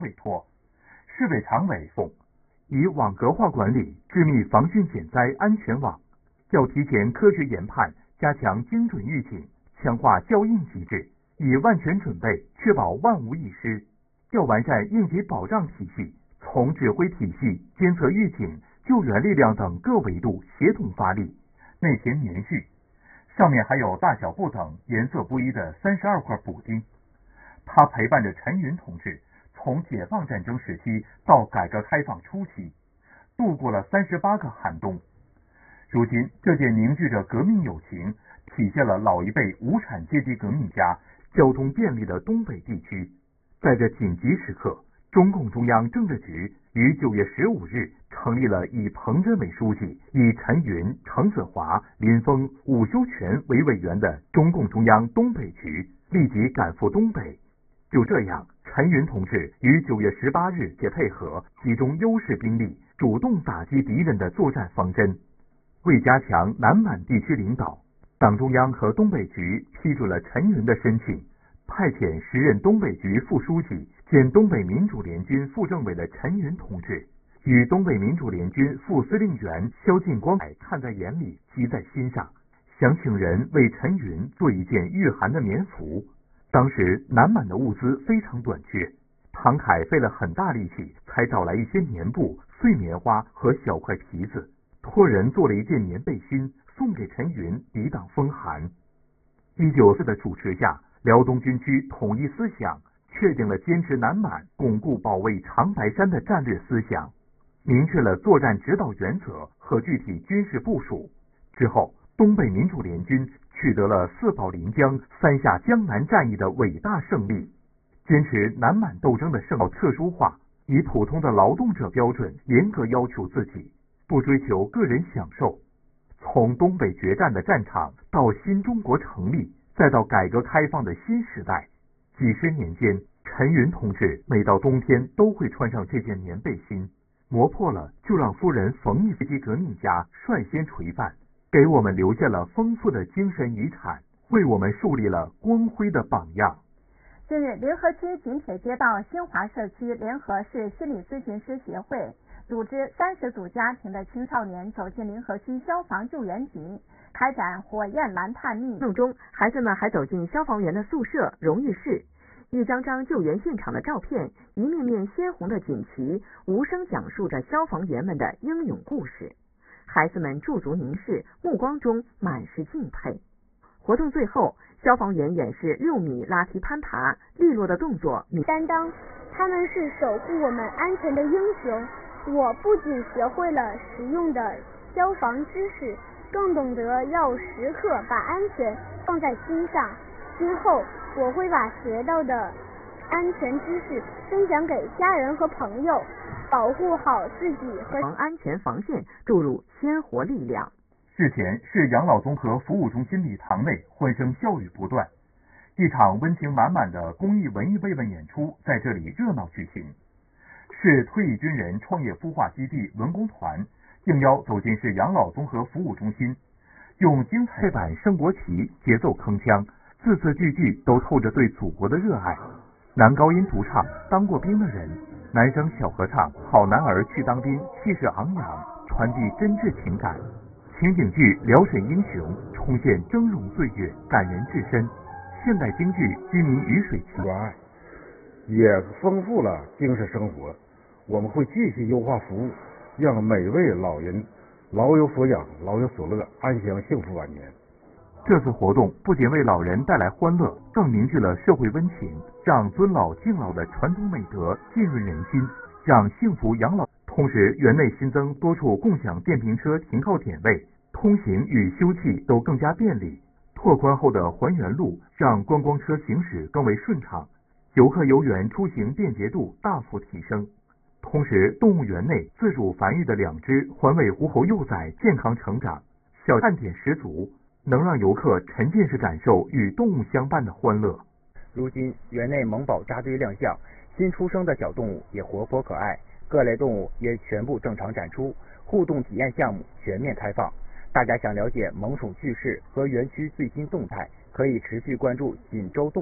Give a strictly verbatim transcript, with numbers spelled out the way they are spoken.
委托，市委常委奉以网格化管理致密防汛减灾安全网，要提前科学研判，加强精准预警，强化效应机制，以万全准备确保万无一失。要完善应急保障体系，从指挥体系、监测预警、救援力量等各维度协同发力，内填棉絮。上面还有大小不等、颜色不一的三十二块补丁。他陪伴着陈云同志，从解放战争时期到改革开放初期，度过了三十八个寒冬。如今，这件凝聚着革命友情，体现了老一辈无产阶级革命家交通便利的东北地区，在这紧急时刻，中共中央政治局于九月十五日成立了以彭真为书记、以陈云、程子华、林峰、伍修权为委员的中共中央东北局，立即赶赴东北。就这样，陈云同志于九月十八日也配合集中优势兵力，主动打击敌人的作战方针。为加强南满地区领导，党中央和东北局批准了陈云的申请，派遣时任东北局副书记兼东北民主联军副政委的陈云同志，与东北民主联军副司令员肖劲光看在眼里，急在心上，想请人为陈云做一件御寒的棉服。当时南满的物资非常短缺，唐凯费了很大力气才找来一些棉布、碎棉花和小块皮子，托人做了一件棉背心送给陈云抵挡风寒。一九四的主持下，辽东军区统一思想，确定了坚持南满、巩固保卫长白山的战略思想，明确了作战指导原则和具体军事部署。之后，东北民主联军取得了四保临江、三下江南战役的伟大胜利，坚持南满斗争的胜利特殊化，以普通的劳动者标准严格要求自己，不追求个人享受。从东北决战的战场到新中国成立，再到改革开放的新时代，几十年间，陈云同志每到冬天都会穿上这件棉背心，磨破了就让夫人缝一飞。革命家率先垂范，给我们留下了丰富的精神遗产，为我们树立了光辉的榜样。 近日，联合区锦铁街道新华社区联合市心理咨询师协会组织三十组家庭的青少年走进联合区消防救援局，开展火焰蓝探秘。 活动中，孩子们还走进消防员的宿舍、荣誉室，一张张救援现场的照片，一面面鲜红的锦旗，无声讲述着消防员们的英勇故事。孩子们驻足凝视，目光中满是敬佩。活动最后，消防员演示六米拉梯攀爬，利落的动作， 担当，他们是守护我们安全的英雄。我不仅学会了实用的消防知识，更懂得要时刻把安全放在心上。今后我会把学到的安全知识分享给家人和朋友，保护好自己和安全防线注入鲜活力量。 事前，市养老综合服务中心礼堂内欢声笑语不断，一场温情满满的公益文艺慰问演出在这里热闹举行。市退役军人创业孵化基地文工团应邀走进市养老综合服务中心，用精彩版升国旗，节奏铿锵，字字句句都透着对祖国的热爱。男高音独唱《当过兵的人》，男生小合唱《好男儿去当兵》，气势昂扬，传递真挚情感。情景剧《辽沈英雄》重现峥嵘岁月，感人至深。现代京剧《居民鱼水情》 关爱也丰富了精神生活。我们会继续优化服务，让每位老人老有所养，老有所乐，安享幸福晚年。 这次活动不仅为老人带来欢乐，更凝聚了社会温情，让尊老敬老的传统美德浸润人心，让幸福养老。同时，园内新增多处共享电瓶车停靠点位，通行与休憩都更加便利。拓宽后的环园路让观光车行驶更为顺畅，游客游园出行便捷度大幅提升。同时，动物园内自主繁育的两只环尾狐猴幼崽健康成长，小看点十足，能让游客沉浸式感受与动物相伴的欢乐。 如今，园内萌宝扎堆亮相，新出生的小动物也活泼可爱，各类动物也全部正常展出，互动体验项目全面开放。大家想了解萌宠趣事和园区最新动态，可以持续关注锦州动